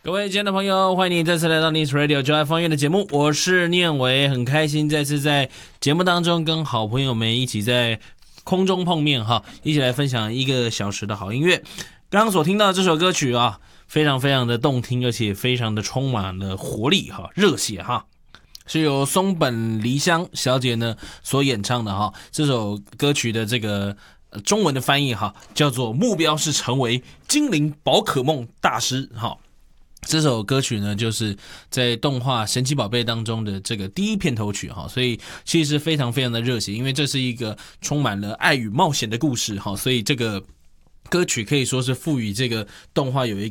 各位亲爱的朋友，欢迎你再次来到 News Radio 就爱方院的节目，我是念伟，很开心再次在节目当中跟好朋友们一起在空中碰面哈，一起来分享1个小时的好音乐。刚刚所听到的这首歌曲啊，非常非常的动听，而且非常的充满了活力哈，热血哈。是由松本梨香小姐呢所演唱的哈，这首歌曲的这个中文的翻译哈，叫做目标是成为精灵宝可梦大师哈。这首歌曲呢，就是在动画《神奇宝贝》当中的这个第一片头曲哈，所以其实非常非常的热血，因为这是一个充满了爱与冒险的故事哈，所以这个歌曲可以说是赋予这个动画有一